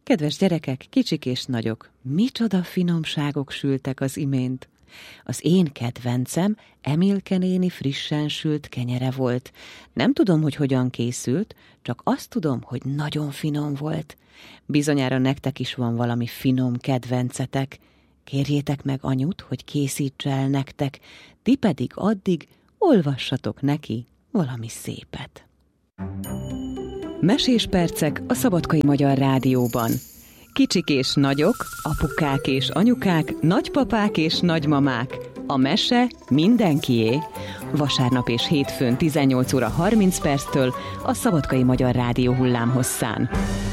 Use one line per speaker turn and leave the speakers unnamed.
Kedves gyerekek, kicsik és nagyok, micsoda finomságok sültek az imént. Az én kedvencem Emilke néni frissen sült kenyere volt. Nem tudom, hogy hogyan készült, csak azt tudom, hogy nagyon finom volt. Bizonyára nektek is van valami finom kedvencetek. Kérjétek meg anyut, hogy készítse el nektek, ti pedig addig olvassatok neki valami szépet. Mesés percek a Szabadkai Magyar Rádióban. Kicsik és nagyok, apukák és anyukák, nagypapák és nagymamák. A mese mindenkié. Vasárnap és hétfőn 18 óra 30 perctől a Szabadkai Magyar Rádió hullámhosszán.